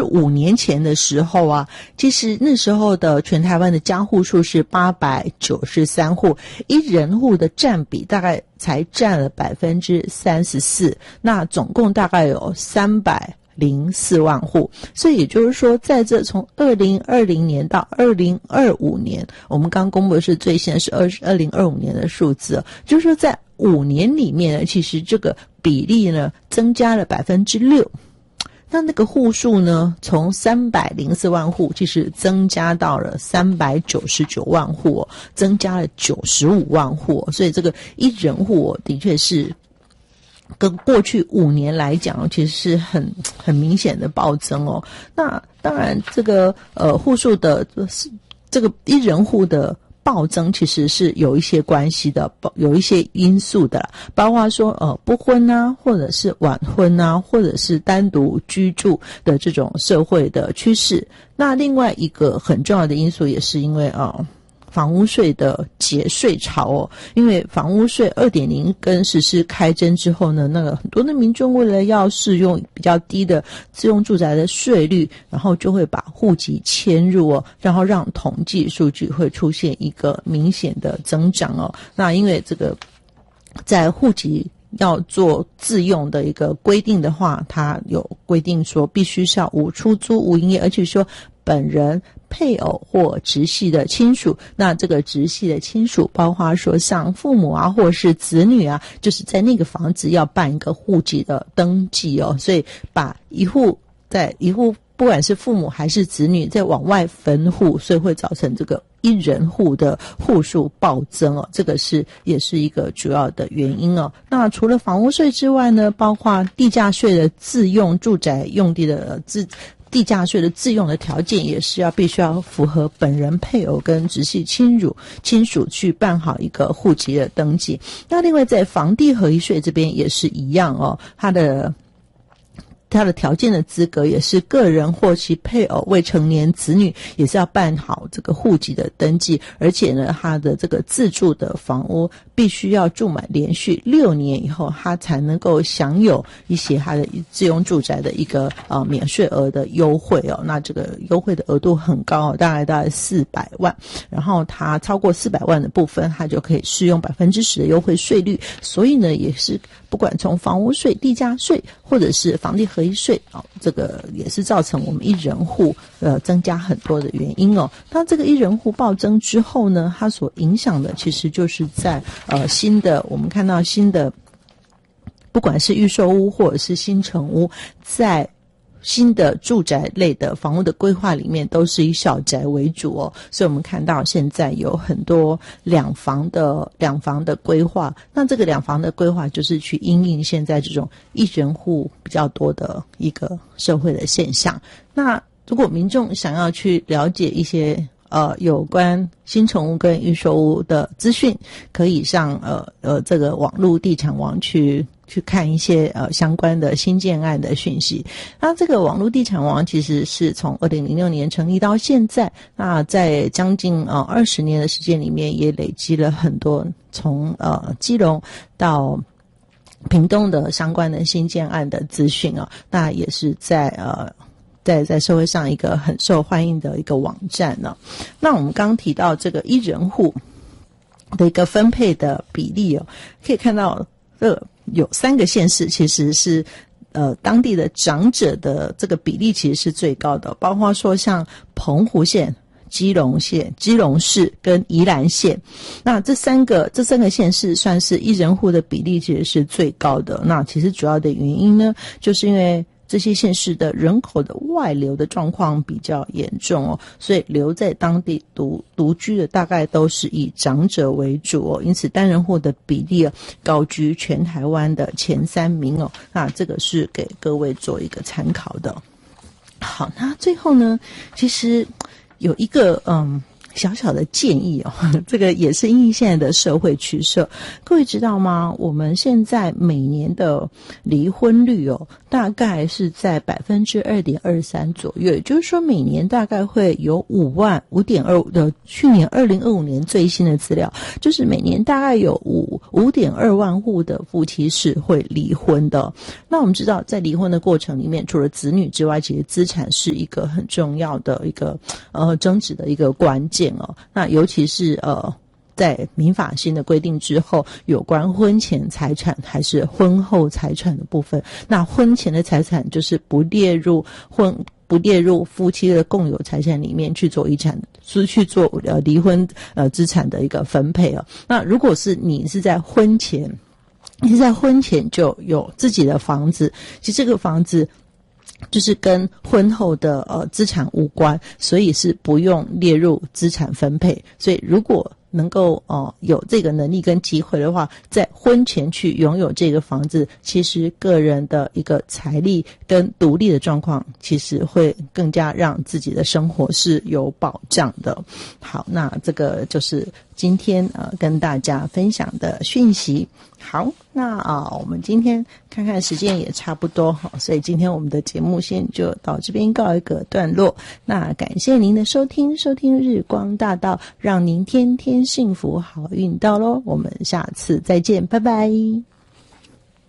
5年前的时候啊，其实那时候的全台湾的家户数是893户，一人户的占比大概才占了34%，那总共大概有304万户，所以也就是说，在这从2020年到2025年，我们刚公布的是最新的是2025年的数字，就是说在5年里面呢，其实这个比例呢增加了6%。那个户数呢，从304万户其实增加到了399万户，增加了95万户，所以这个一人户的确是跟过去5年来讲，其实是很明显的暴增哦。那当然，这个户数的这个一人户的暴增其实是有一些关系的，有一些因素的啦，包括说不婚啊，或者是晚婚啊，或者是单独居住的这种社会的趋势。那另外一个很重要的因素也是因为房屋税的节税潮哦，因为房屋税 2.0 跟实施开征之后呢，那个很多的民众为了要适用比较低的自用住宅的税率，然后就会把户籍迁入哦，然后让统计数据会出现一个明显的增长哦。那因为这个在户籍要做自用的一个规定的话，它有规定说必须是要无出租无营业，而且说本人配偶或直系的亲属，那这个直系的亲属包括说像父母啊或者是子女啊，就是在那个房子要办一个户籍的登记哦，所以把一户不管是父母还是子女再往外分户，所以会造成这个一人户的户数暴增哦，这个也是一个主要的原因哦。那除了房屋税之外呢，包括地价税的自用住宅用地的地价税的自用的条件也是必须要符合本人配偶跟直系亲属去办好一个户籍的登记。那另外在房地合一税这边也是一样哦，它的条件的资格也是个人或其配偶未成年子女也是要办好这个户籍的登记，而且呢他的这个自住的房屋必须要住满连续6年以后，他才能够享有一些他的自用住宅的一个免税额的优惠哦。那这个优惠的额度很高哦，大概400万，然后他超过400万的部分，他就可以适用 10% 的优惠税率。所以呢也是不管从房屋税、地价税或者是房地合一税这个也是造成我们一人户增加很多的原因哦。那这个一人户暴增之后呢，它所影响的其实就是在我们看到新的不管是预售屋或者是新成屋，在新的住宅类的房屋的规划里面都是以小宅为主哦，所以我们看到现在有很多两房的规划，那这个两房的规划就是去因应现在这种一人户比较多的一个社会的现象。那如果民众想要去了解一些有关新成屋跟预售屋的资讯，可以上这个网络地产网去看一些相关的新建案的讯息。那这个网络地产网其实是从2006年成立到现在，那在将近20年的时间里面，也累积了很多从基隆到屏东的相关的新建案的资讯哦。那也是在社会上一个很受欢迎的一个网站呢。那我们刚提到这个一人户的一个分配的比例哦，可以看到有3个县市其实是当地的长者的这个比例其实是最高的，包括说像澎湖县、基隆市跟宜兰县。那这三个县市算是一人户的比例其实是最高的。那其实主要的原因呢，就是因为这些县市的人口的外流的状况比较严重哦，所以留在当地独居的大概都是以长者为主哦，因此单人户的比例高居全台湾的前3名哦。那这个是给各位做一个参考的。好，那最后呢，其实有一个小小的建议哦，这个也是因应现在的社会趋势。各位知道吗？我们现在每年的离婚率哦，大概是在 2.23% 左右，也就是说每年大概会有5.2的，去年2025年最新的资料，就是每年大概有5.2万户的夫妻是会离婚的。那我们知道，在离婚的过程里面，除了子女之外，其实资产是一个很重要的一个争执的一个关键哦。那尤其是在民法新的规定之后，有关婚前财产还是婚后财产的部分，那婚前的财产就是不列入夫妻的共有财产里面去做离婚资产的一个分配哦。那如果是你是在婚前就有自己的房子，其实这个房子就是跟婚后的资产无关，所以是不用列入资产分配。所以如果能够有这个能力跟机会的话，在婚前去拥有这个房子，其实个人的一个财力跟独立的状况，其实会更加让自己的生活是有保障的。好，那这个就是今天跟大家分享的讯息。好，那我们今天看看时间也差不多，所以今天我们的节目先就到这边告一个段落。那感谢您的收听日光大道，让您天天幸福好运到咯。我们下次再见，拜拜。